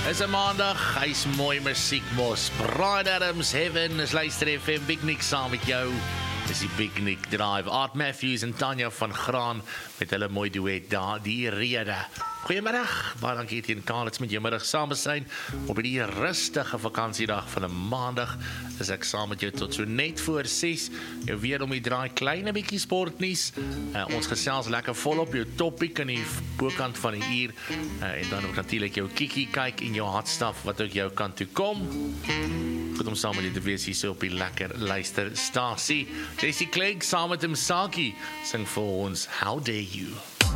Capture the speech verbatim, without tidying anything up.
Is 'n maandag, hy's mooi musiek mos. Bryan Adams, Heaven, is luister F M, Big Nick saam met jou. Dis die Big Nick Drive. Art Matthews en Tanya van Graan met hulle mooi duet daar, die rede. Goeiemiddag, baie dankie teen Karlits met jou middag saam zijn op die rustige vakansiedag van 'n maandag. Is ek saam met jou tot so net voor ses. Jou weer om die draai kleine bietjie sportnuus. Uh, ons gesels lekker volop jou topic in die bokant van die uur. Uh, en dan ook natuurlik jou kiekie kyk en jou hot stuff wat ook jou kant toe kom. Goed om saam met jou te wees hier so op die lekker luisterstasie. Jessie Clegg saam met Msaki sing vir ons How Dare You.